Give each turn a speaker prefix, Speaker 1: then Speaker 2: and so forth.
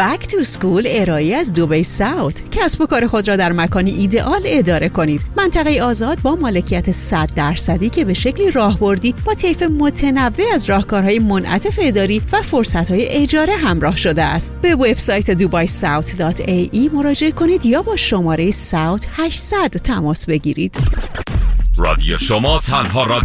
Speaker 1: Back to School ارائه از دبی ساوت. کسب و کار خود را در مکانی ایدئال اداره کنید. منطقه آزاد با مالکیت 100% که به شکلی راهبردی با طیف متنوع از راهکارهای منعطف اداری و فرصت‌های اجاره همراه شده است. به وبسایت dubaiSouth.ae مراجعه کنید یا با شماره ساوت 800 تماس بگیرید.
Speaker 2: رادیو شما تنها